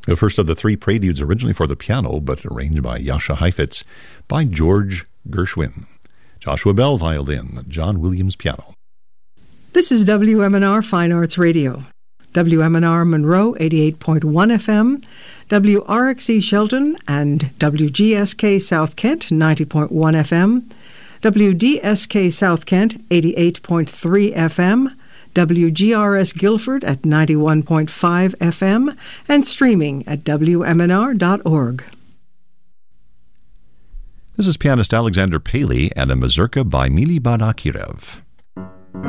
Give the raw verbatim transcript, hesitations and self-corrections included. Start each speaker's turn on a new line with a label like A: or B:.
A: The first of the three preludes originally for the piano, but arranged by Jascha Heifetz, by George Gershwin. Joshua Bell, violin, John Williams, piano.
B: This is W M N R Fine Arts Radio. W M N R Monroe, eighty-eight point one F M, W R X E Shelton and W G S K South Kent, ninety point one F M, W D S K South Kent, eighty-eight point three F M, W G R S Guilford at ninety-one point five F M, and streaming at W M N R dot org.
A: This is pianist Alexander Paley and a mazurka by Mili Badakirev.